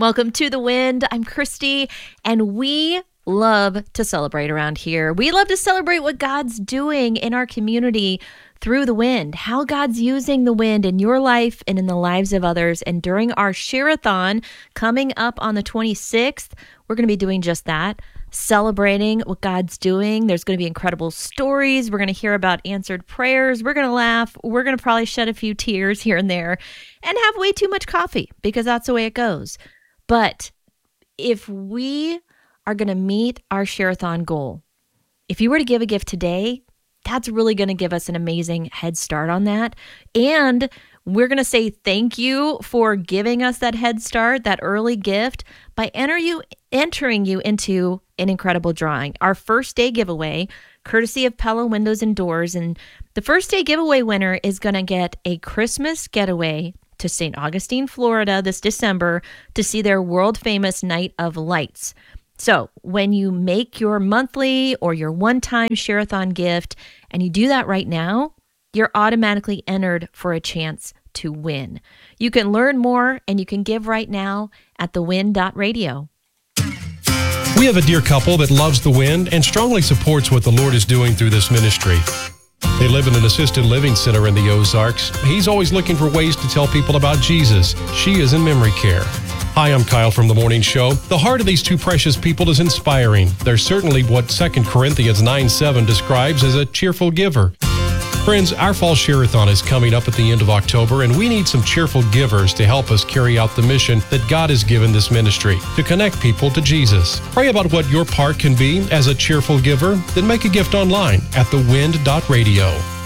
Welcome to The Wind. I'm Christy, and we love to celebrate around here. We love to celebrate what God's doing in our community through the wind, how God's using the wind in your life and in the lives of others. And during our Share-a-thon coming up on the 26th, we're going to be doing just that, celebrating what God's doing. There's going to be incredible stories. We're going to hear about answered prayers. We're going to laugh. We're going to probably shed a few tears here and there and have way too much coffee because that's the way it goes. But if we are going to meet our Share-a-thon goal, if you were to give a gift today, that's really going to give us an amazing head start on that. And we're going to say thank you for giving us that head start, that early gift, by entering you into an incredible drawing. Our first day giveaway, courtesy of Pella Windows and Doors. And the first day giveaway winner is going to get a Christmas getaway to St. Augustine, Florida this December to see their world-famous Night of Lights. So when you make your monthly or your one-time Share-a-thon gift, and you do that right now, you're automatically entered for a chance to win. You can learn more and you can give right now at thewind.radio. We have a dear couple that loves the wind and strongly supports what the Lord is doing through this ministry. They live in an assisted living center in the Ozarks. He's always looking for ways to tell people about Jesus. She is in memory care. Hi, I'm Kyle from The Morning Show. The heart of these two precious people is inspiring. They're certainly what 2 Corinthians 9:7 describes as a cheerful giver. Friends, our Fall Share-a-thon is coming up at the end of October, and we need some cheerful givers to help us carry out the mission that God has given this ministry, to connect people to Jesus. Pray about what your part can be as a cheerful giver, then make a gift online at thewind.radio.